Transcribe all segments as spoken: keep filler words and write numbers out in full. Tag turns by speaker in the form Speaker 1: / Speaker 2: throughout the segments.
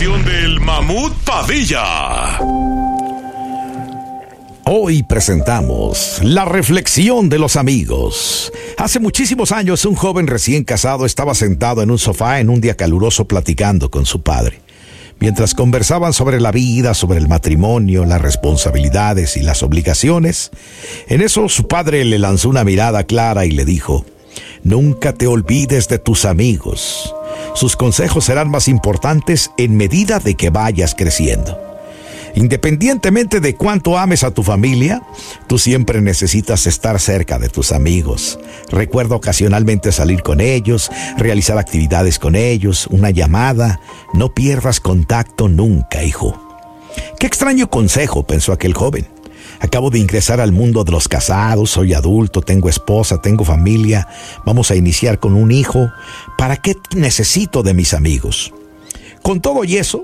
Speaker 1: reflexión del Mamut Padilla.
Speaker 2: Hoy presentamos la reflexión de los amigos. Hace muchísimos años, un joven recién casado estaba sentado en un sofá en un día caluroso platicando con su padre. Mientras conversaban sobre la vida, sobre el matrimonio, las responsabilidades y las obligaciones, en eso su padre le lanzó una mirada clara y le dijo: nunca te olvides de tus amigos. Sus consejos serán más importantes en medida de que vayas creciendo. Independientemente de cuánto ames a tu familia, tú siempre necesitas estar cerca de tus amigos. Recuerda ocasionalmente salir con ellos, realizar actividades con ellos, una llamada. No pierdas contacto nunca, hijo. Qué extraño consejo, pensó aquel joven. Acabo de ingresar al mundo de los casados, soy adulto, tengo esposa, tengo familia, vamos a iniciar con un hijo. ¿Para qué necesito de mis amigos? Con todo y eso,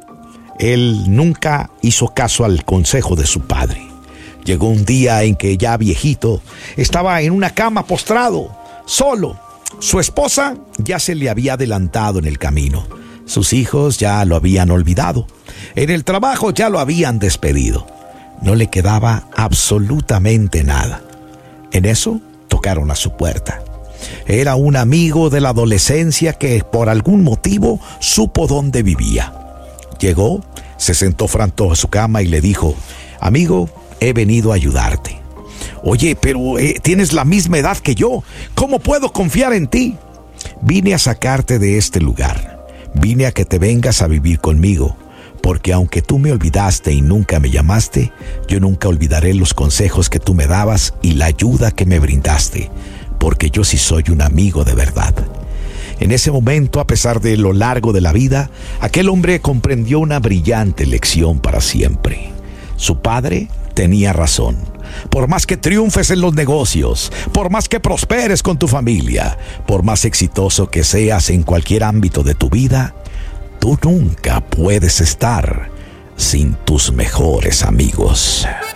Speaker 2: él nunca hizo caso al consejo de su padre. Llegó un día en que ya viejito, estaba en una cama postrado, solo. Su esposa ya se le había adelantado en el camino. Sus hijos ya lo habían olvidado. En el trabajo ya lo habían despedido. No le quedaba absolutamente nada. En eso tocaron a su puerta. Era un amigo de la adolescencia que por algún motivo supo dónde vivía. Llegó, se sentó frente a su cama y le dijo: amigo, he venido a ayudarte. Oye, pero eh, tienes la misma edad que yo. ¿Cómo puedo confiar en ti? Vine a sacarte de este lugar. Vine a que te vengas a vivir conmigo. Porque aunque tú me olvidaste y nunca me llamaste, yo nunca olvidaré los consejos que tú me dabas y la ayuda que me brindaste. Porque yo sí soy un amigo de verdad. En ese momento, a pesar de lo largo de la vida, aquel hombre comprendió una brillante lección para siempre. Su padre tenía razón. Por más que triunfes en los negocios, por más que prosperes con tu familia, por más exitoso que seas en cualquier ámbito de tu vida, tú nunca puedes estar sin tus mejores amigos.